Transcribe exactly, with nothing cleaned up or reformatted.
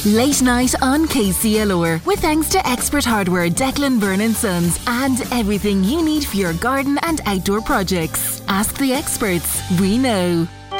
Late night on K C L R with thanks to Expert Hardware, Declan Byrne and Sons, and everything you need for your garden and outdoor projects. Ask the experts. We know.